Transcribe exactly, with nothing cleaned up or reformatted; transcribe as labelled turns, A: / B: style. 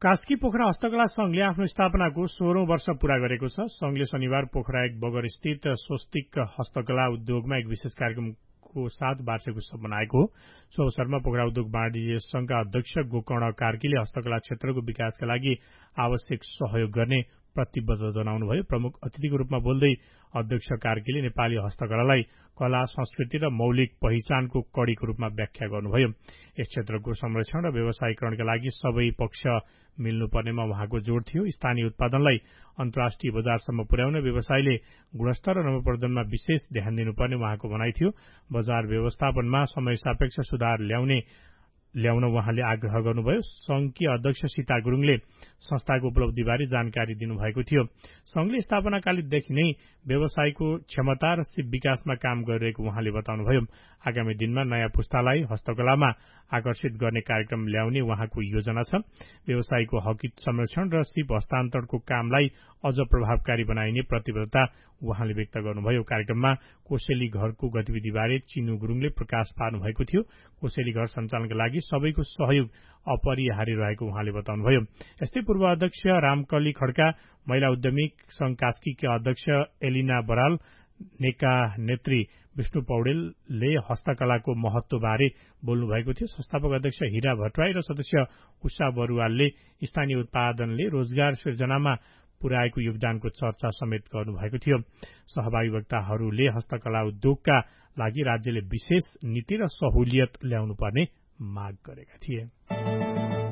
A: कास्की पोखरा हस्तकला संघले आफ्नो स्थापनाको सोह्रौं वर्ष पूरा गरेको छ। संघले शनिबार पोखरा एक बगर स्थित स्वस्तिक हस्तकला उद्योगमा एक विशेष कार्यक्रमको साथ वार्षिक उत्सव मनाएको हो। सो अवसरमा पोखरा उद्योग वाणिज्य संघका अध्यक्ष गोकर्ण कार्कीले हस्तकला क्षेत्रको विकासका लागि आवश्यक सहयोग गर्ने प्रतिबद्धता जनाउनुभयो। प्रमुख अतिथिको रूपमा बोल्दै अध्यक्ष कार्कीले नेपाली हस्तकलालाई कला, संस्कृति र मौलिक पहिचानको कड़ीको रूपमा व्याख्या गर्नुभयो। यस क्षेत्रको संरक्षण र व्यवसायीकरणका लागि सबै पक्ष मिल्नुपर्नेमा उहाँको जोड़ थियो। स्थानीय उत्पादनलाई अन्तर्राष्ट्रिय बजारसम्म पुर्याउन व्यवसायले गुणस्तर र नवप्रवर्धनमा विशेष ध्यान दिनुपर्ने उहाँको भनाइ थियो। बजार व्यवस्थापनमा समय सापेक्ष सुधार ल्याउने ल्याउन उहाँले आग्रह गर्नुभयो। संघकी अध्यक्ष सीता गुरुङले संस्थाको उपलब्धिबारे जानकारी दिनुभएको थियो। संघले स्थापनाकालदेखि नै व्यवसायको क्षमता र विकासमा काम गरिरहेको उहाँले बताउनुभयो। आगामी दिनमा नयाँ पुस्तालाई हस्तकलामा आकर्षित गर्ने कार्यक्रम ल्याउने उहाँको योजना छ। व्यवसायको हकित संरक्षण र सिप हस्तान्तरणको कामलाई अझ प्रभावकारी बनाइने प्रतिबद्धता उहाँले व्यक्त गर्नुभयो। कार्यक्रममा कोसेली घरको गतिविधिबारे चिनु गुरुङले प्रकाश पार्नुभएको थियो। कोसेली घर सञ्चालनका लागि सबैको सहयोग अपरिहार्य रहेको उहाँले बताउनुभयो। यस्तै पूर्व अध्यक्ष रामकली खड्का, महिला उद्यमी संघ कास्कीका अध्यक्ष एलिना बराल, नेका नेत्री विष्णु पौडेलले हस्तकलाको महत्वबारे बोल्नुभएको थियो। संस्थापक अध्यक्ष हिरा भट्टराई र सदस्य उषा बरुवालले स्थानीय उत्पादनले रोजगार सिर्जनामा पुर्याएको योगदानको चर्चा समेत गर्नुभएको थियो। सहभागी वक्ताहरूले हस्तकला उद्योगका लागि राज्यले विशेष नीति र सहुलियत ल्याउनुपर्ने माग गरेका थिए।